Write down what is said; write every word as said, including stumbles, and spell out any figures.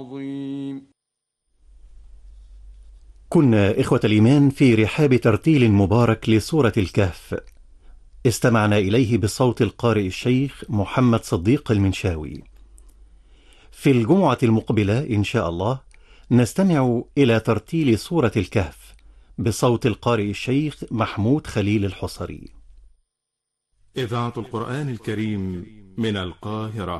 كنا إخوة الإيمان في رحاب ترتيل مبارك لسورة الكهف، استمعنا إليه بصوت القارئ الشيخ محمد صديق المنشاوي. في الجمعة المقبلة إن شاء الله نستمع إلى ترتيل سورة الكهف بصوت القارئ الشيخ محمود خليل الحصري. إذاعة القرآن الكريم من القاهرة.